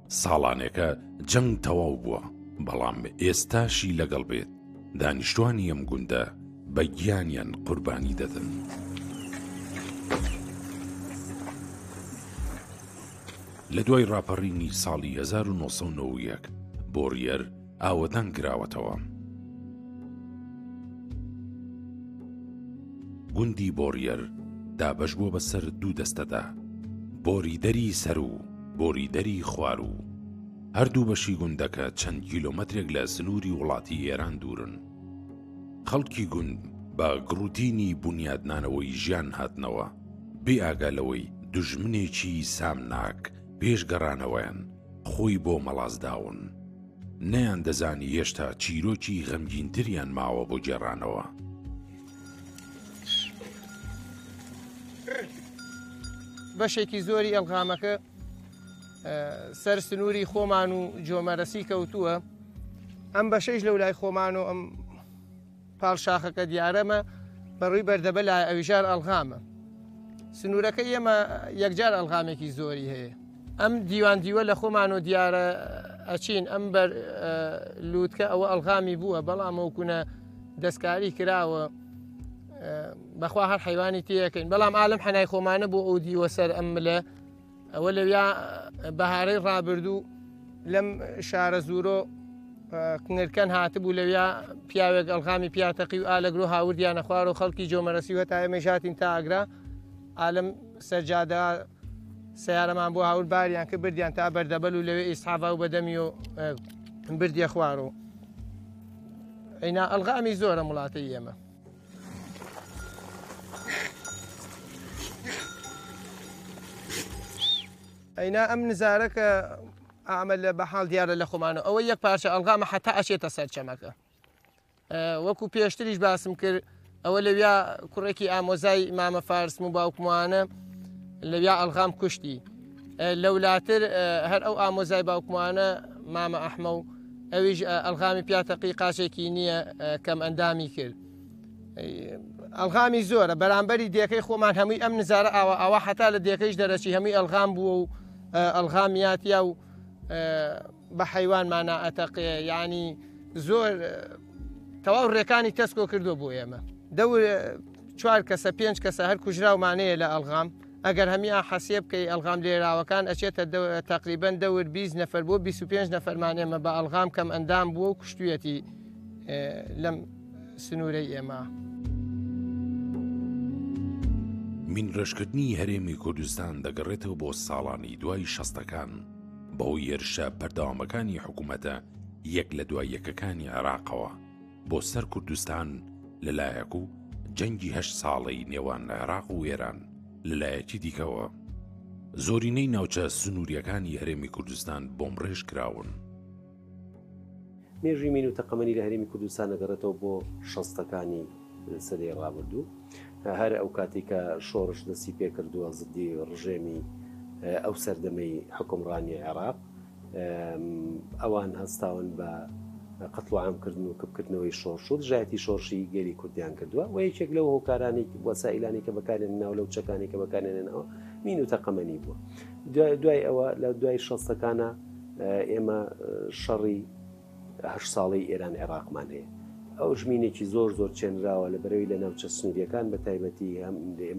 ساڵانێکە جەنگ تەواو بووە، بەڵام ئێستاشی لەگەڵ بێت دانیشتوانی ئەم گوندە بە گیانیان قوربانی دەدەن. لە دوای ڕاپەڕینی ساڵی 1991 بۆریەر ئاوەدان کراوەتەوە. گوندی بۆریەر دابەش بووە بەسەر دوو دەستەدا، بۆریدەری سەر و بۆریدەری خوار و هەردوو بەشی گوندەکە چەند کیلۆمەترێک لە سنووری وڵاتی ئێران دوورن. خەڵکی گوند بە گڕوتینی بونیادنانەوەی ژیان هاتنەوە، بێ ئاگالەوەی دوژمنێکی سامناک پێشگەڕانەوەیان خۆی بۆ مەڵازداون، نەیان دەزانی هێشتا چیرۆکی غەمگینتریان ماوە بۆ گێڕانەوە. بەشێکی زۆری ئەلغامەکە سەر سنووری خۆمان و جۆمەرەسی کەوتووە. ئەم بەشەیش لەو لای خۆمان و ئەم پاڵشاخەکە دیارەمە بەڕووی بەردەبە لای ئەویژار ئەلغامە. سنوورەکە ئێمە یەکجار ئەلغامێکی زۆری هەیە. ئەم دیوان دیوە لە خۆمان و دیارە ئەچین ئەم بەر لووتکە ئەوە ئەلغامی بووە، بەڵام ئەوکوونە دەستکاری کراوە بەخوا هەر حیوانی تێەکەین، بەڵام ئالم حەنای خۆمانە بۆ ئەو دیوە سەر ئەم ملە ئەوە لەویا بەهارەی ڕابردوو لەم شارە زورۆ کنگرکەن هاتبوو، لەویا پیاوێک ئەلغامی پیاتەقی و ئالەگرۆ هاوردیانە خوار و خەڵکی جۆمەرەسی و هەتا ئێمە ژاتین تا ئاگرا ئالم سەرجادا سیارەمان بۆ هاور باریان کە بردیان تا بەردەبەل و لەوێ ئیسحابا و بەدەمی و بردیە خوارەوە. ئەینا ئەلغامی زۆرە وڵاتەی ئێمە. ئەینا ئەم نزارەکە ئامل لە بەحاڵ دیارە لە خۆمانە ئەوە یەک پارچە ئەلغامە حتا ئەچێتە سەر چەمەکە. وەکو پێشتریش باسم کرد ئەوە لەویا کوڕێکی ئامۆزای مامە فارسم و باوکمانە لەویا ئەلغام کوشتی. لەولاتر هەر ئەو ئامۆزای باوکمانە مامە ئەحمە و ئەویش ئەلغامی پیاتەقی قاچێکی نییە کەم ئەندامی کرد. ئەلغامی زۆرە بەرامبەری دێکەی خۆمان هەمووی ئەم نزارە ئەوە حتا لە دێکەیش دەرەچی هەمووی ئەلغام بووە و ئەلغامیاتیا و بە حەیوانمانە ئەتەقێ، یعنی زۆر تەواو ڕێکانی تەسکۆ کردو بۆ ئێمە. دەور 4 کەسە 5 کەسە هەر کوژراومانەیە لە ئەلغام. ئەگەر هەمی حەسیە بکەی ئەلغام لێراوەکان ئەچێتە تقریبەن دەور 20 نەفەر بۆ 25 نەفەرمانێمە بە ئەلغام کەم ئەندام بووە و کوشتویەتی لەم سنوورەی ئێمە. مینڕێژکردنی هەرێمی کوردستان دەگەڕێتەوە بۆ ساڵانی دوای 60ەکان بەهۆی هێرشە بەردەوامەکانی حکوومەتە یەک لە دوای یەکەکانی عێراقەوە بۆ سەر کوردستان لەلایەک و جەنگی 8 ساڵەی نێوان عێراق و ئێران لەلایەکی دیکەوە. زۆرینەی ناوچە سنووریەکانی هەرێمی کوردستان بۆمڕێژ کراون. مێژووی مین و تەقەمەنی لە هەرێمی کوردستان دەگەڕێتەوە بۆ 60ەکانی سەدەی ڕابردوو. هەر ئەو کاتی کە شۆڕش دەستی پێکردووە زدی ڕژێمی ئەو سەردەمەی حکومڕانی عێراق، ئەوان هەستاون بە قەتڵ و عامکردن و کەمکردنەوەی شۆڕش و دژایەتی شۆڕشی گەری کوردیان کردووە و یەکێک لەو هۆکارانی وەسائلانی کە بەکارهێنراوە لەو چەکانی کە بەکارهێنراوە مین و تەقەمەنی بووە. دوای ئەوە لە دوای 60ەکانە ئێمە شەڕی 8 ساڵەی ئێران عێراقمان هەیە. ئەو ژمینێکی زۆر چێنراوە لە بەرەوەی لە ناوچە سنووریەکان بە تایبەتی